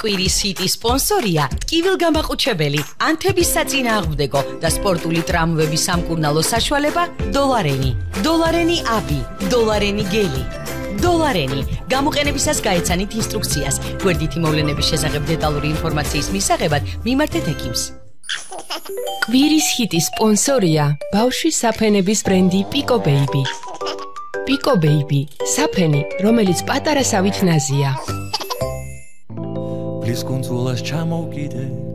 კვირის ჰიტის სპონსორია კივილგამაყუჩებელი, ანთების საწინააღმდეგო და სპორტული ტრამვების სამკურნალო საშუალება დოლარენი. დოლარენი აბი, დოლარენი გელი. დოლარენი. გამოყენებისას გაეცანით ინსტრუქციას. გვერდითი მოვლენების შესახებ დეტალური ინფორმაციის მისაღებად მიმართეთ ექიმს. კვირის ჰიტის სპონსორია ბავშვის საფენების ბრენდი Pico Baby. Pico Baby, საფენი, რომელიც პატარა სავით ნაზია. Blis კუნძულას ჩამოვკიდე